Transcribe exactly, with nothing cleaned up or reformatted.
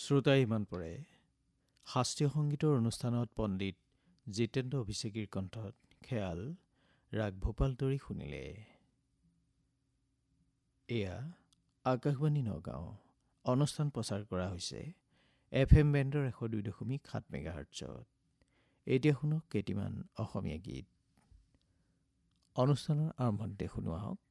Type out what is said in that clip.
শ্ৰোতাই ইমান পৰে শাস্ত্ৰীয় সংগীতৰ অনুষ্ঠানত পণ্ডিত জিতেন্দ্ৰ অভিষেকীৰ কণ্ঠত খেয়াল ৰাগ ভূপাল তৰি শুনিলে। এয়া আকাশবাণী নগাঁও। অনুষ্ঠান প্ৰচাৰ কৰা হৈছে এফ এম বেণ্ডৰ এশ দুই দশমিক সাত মেগাহাৰ্টছত। এতিয়া শুনক কেইটিমান অসমীয়া গীত। অনুষ্ঠানৰ আৰম্ভণিতে শুনো আহক